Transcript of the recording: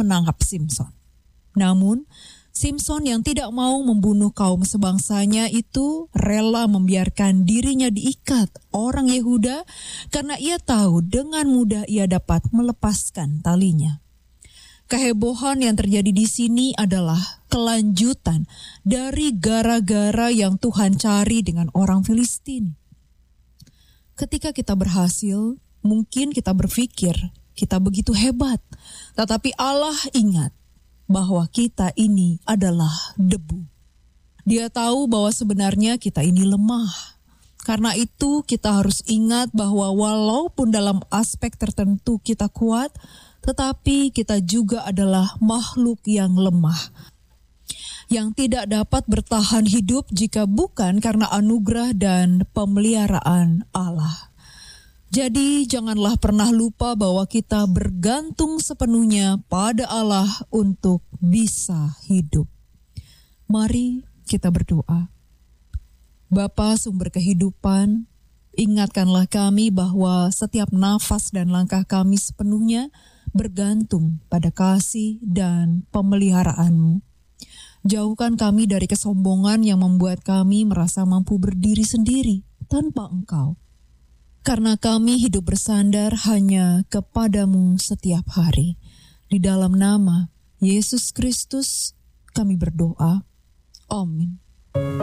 menangkap Simson. Namun, Simson yang tidak mau membunuh kaum sebangsanya itu rela membiarkan dirinya diikat orang Yehuda karena ia tahu dengan mudah ia dapat melepaskan talinya. Kehebohan yang terjadi di sini adalah kelanjutan dari gara-gara yang Tuhan cari dengan orang Filistin. Ketika kita berhasil, mungkin kita berpikir kita begitu hebat, tetapi Allah ingat bahwa kita ini adalah debu. Dia tahu bahwa sebenarnya kita ini lemah. Karena itu kita harus ingat bahwa walaupun dalam aspek tertentu kita kuat, tetapi kita juga adalah makhluk yang lemah, yang tidak dapat bertahan hidup jika bukan karena anugerah dan pemeliharaan Allah. Jadi janganlah pernah lupa bahwa kita bergantung sepenuhnya pada Allah untuk bisa hidup. Mari kita berdoa. Bapa sumber kehidupan, ingatkanlah kami bahwa setiap nafas dan langkah kami sepenuhnya bergantung pada kasih dan pemeliharaan-Mu. Jauhkan kami dari kesombongan yang membuat kami merasa mampu berdiri sendiri tanpa Engkau. Karena kami hidup bersandar hanya kepada-Mu setiap hari. Di dalam nama Yesus Kristus kami berdoa. Amin.